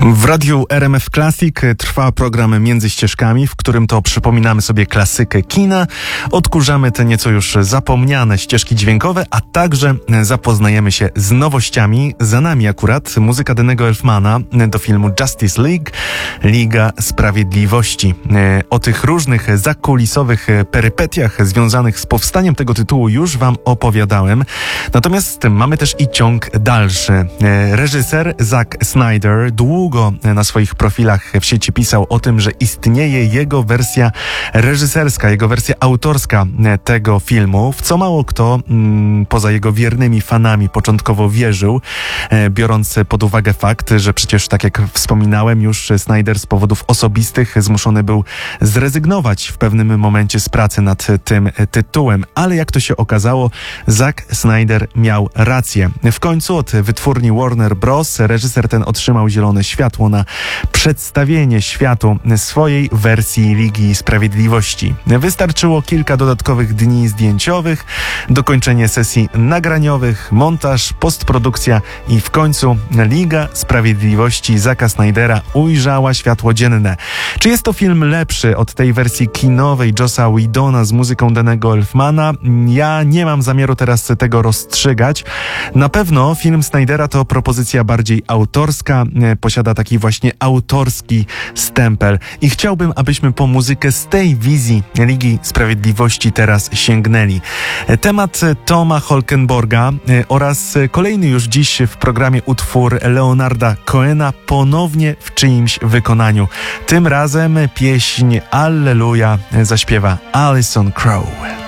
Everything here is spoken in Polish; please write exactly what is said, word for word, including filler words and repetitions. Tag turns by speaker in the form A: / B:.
A: W radiu R M F Classic trwa program Między Ścieżkami, w którym to przypominamy sobie klasykę kina, odkurzamy te nieco już zapomniane ścieżki dźwiękowe, a także zapoznajemy się z nowościami. Za nami akurat muzyka Danny'ego Elfmana do filmu Justice League, Liga Sprawiedliwości. O tych różnych zakulisowych perypetiach związanych z powstaniem tego tytułu już wam opowiadałem. Natomiast mamy też i ciąg dalszy. Reżyser Zack Snyder długo na swoich profilach w sieci pisał o tym, że istnieje jego wersja reżyserska, jego wersja autorska tego filmu, w co mało kto mm, poza jego wiernymi fanami początkowo wierzył, e, biorąc pod uwagę fakt, że przecież, tak jak wspominałem, już Snyder z powodów osobistych zmuszony był zrezygnować w pewnym momencie z pracy nad tym tytułem. Ale jak to się okazało, Zack Snyder miał rację. W końcu od wytwórni Warner Bros. Reżyser ten otrzymał zielone światło na przedstawienie światu swojej wersji Ligi Sprawiedliwości. Wystarczyło kilka dodatkowych dni zdjęciowych, dokończenie sesji nagraniowych, montaż, postprodukcja i w końcu Liga Sprawiedliwości Zacka Snydera ujrzała światło dzienne. Czy jest to film lepszy od tej wersji kinowej Jossa Whedona z muzyką Danny'ego Elfmana? Ja nie mam zamiaru teraz tego rozstrzygać. Na pewno film Snydera to propozycja bardziej autorska, posiada taki właśnie autorski stempel i chciałbym, abyśmy po muzykę z tej wizji Ligi Sprawiedliwości teraz sięgnęli. Temat Toma Holkenborga oraz kolejny już dziś w programie utwór Leonarda Cohena ponownie w czyimś wykonaniu. Tym razem pieśń Alleluja zaśpiewa Alison Krauss.